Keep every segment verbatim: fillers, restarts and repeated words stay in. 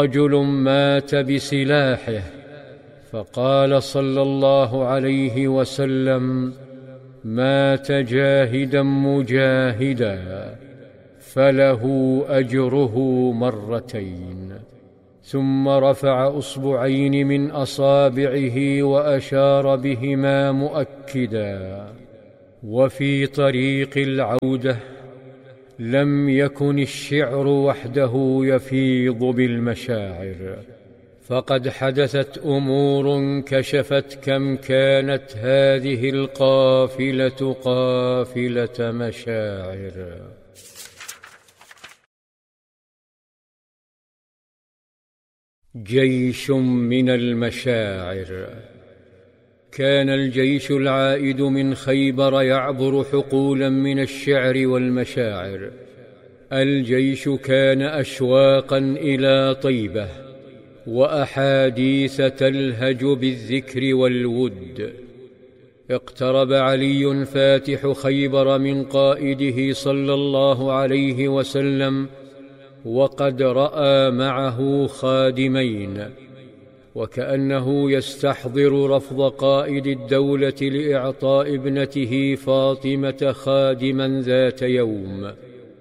رجل مات بسلاحه، فقال صلى الله عليه وسلم: مات جاهدا مجاهدا، فله أجره مرتين. ثم رفع أصبعين من أصابعه وأشار بهما مؤكدا. وفي طريق العودة لم يكن الشعر وحده يفيض بالمشاعر، فقد حدثت أمور كشفت كم كانت هذه القافلة قافلة مشاعر. جيش من المشاعر. كان الجيش العائد من خيبر يعبر حقولا من الشعر والمشاعر. الجيش كان أشواقا إلى طيبة، وأحاديث تلهج بالذكر والود. اقترب علي فاتح خيبر من قائده صلى الله عليه وسلم، وقد رأى معه خادمين، وكأنه يستحضر رفض قائد الدولة لإعطاء ابنته فاطمة خادما ذات يوم.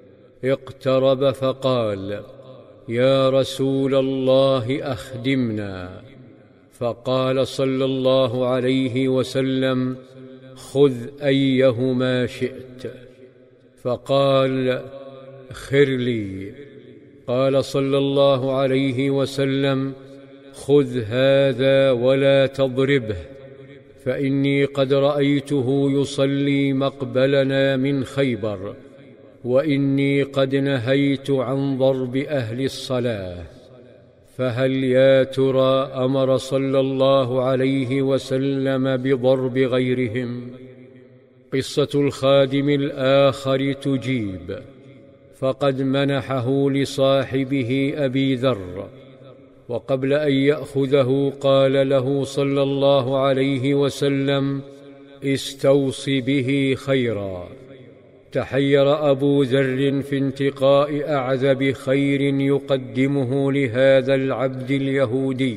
اقترب فقال: يا رسول الله أخدمنا. فقال صلى الله عليه وسلم: خذ أيهما شئت. فقال: خر لي. قال صلى الله عليه وسلم: خذ هذا ولا تضربه، فإني قد رأيته يصلي مقبلنا من خيبر، وإني قد نهيت عن ضرب أهل الصلاة. فهل يا ترى أمر صلى الله عليه وسلم بضرب غيرهم؟ قصة الخادم الآخر تجيب. فقد منحه لصاحبه أبي ذر، وقبل أن يأخذه قال له صلى الله عليه وسلم: استوص به خيرا. تحير أبو ذر في انتقاء أعذب خير يقدمه لهذا العبد اليهودي.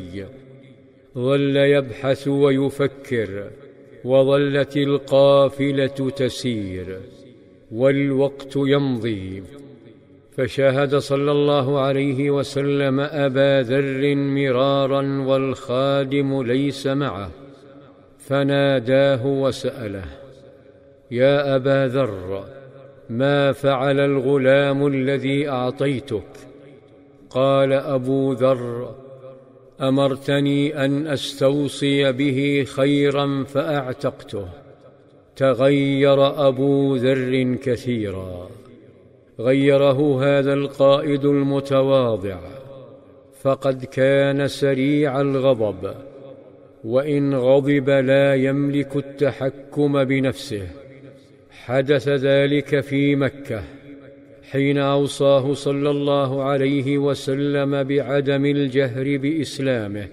ظل يبحث ويفكر، وظلت القافلة تسير، والوقت يمضي. فشاهد صلى الله عليه وسلم أبا ذر مرارا والخادم ليس معه، فناداه وسأله: يا أبا ذر، ما فعل الغلام الذي أعطيتك؟ قال أبو ذر: أمرتني أن أستوصي به خيرا فأعتقته. تغير أبو ذر كثيرا. غيره هذا القائد المتواضع، فقد كان سريع الغضب، وإن غضب لا يملك التحكم بنفسه. حدث ذلك في مكة حين أوصاه صلى الله عليه وسلم بعدم الجهر بإسلامه،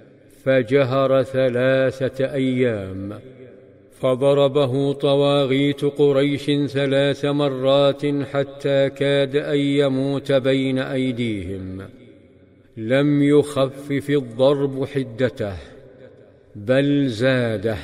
فجهر ثلاثة أيام، فضربه طواغيت قريش ثلاث مرات حتى كاد أن يموت بين أيديهم. لم يخفف الضرب حدته، بل زاده.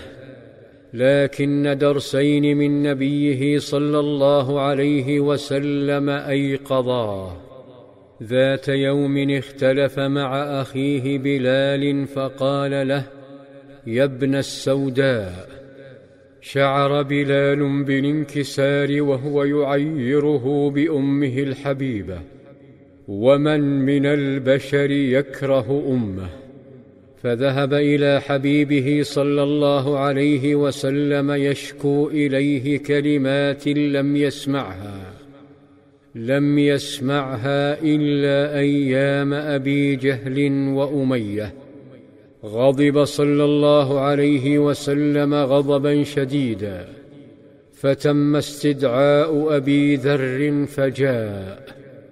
لكن درسين من نبيه صلى الله عليه وسلم أيقظاه. ذات يوم اختلف مع أخيه بلال، فقال له: يا ابن السوداء. شعر بلال بالانكسار وهو يعيره بأمه الحبيبة، ومن من البشر يكره أمه؟ فذهب إلى حبيبه صلى الله عليه وسلم يشكو إليه كلمات لم يسمعها لم يسمعها إلا أيام أبي جهل وأمية. غضب صلى الله عليه وسلم غضبا شديدا، فتم استدعاء أبي ذر فجاء،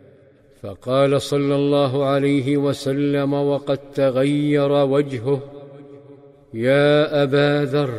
فقال صلى الله عليه وسلم وقد تغير وجهه: يا أبا ذر،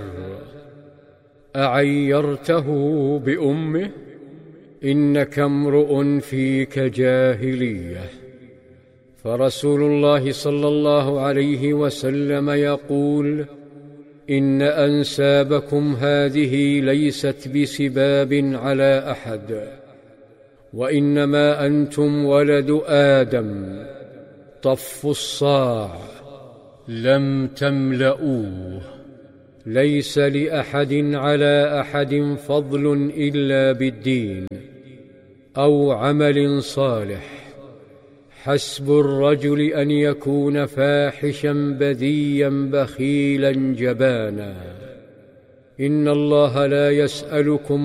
أعيرته بأمه؟ إنك امرؤ فيك جاهلية. فرسول الله صلى الله عليه وسلم يقول: إن أنسابكم هذه ليست بسباب على أحد، وإنما أنتم ولد آدم، طفوا الصاع لم تملؤوه، ليس لأحد على أحد فضل إلا بالدين أو عمل صالح. حسب الرجل أن يكون فاحشا بذيا بخيلا جبانا. إن الله لا يسألكم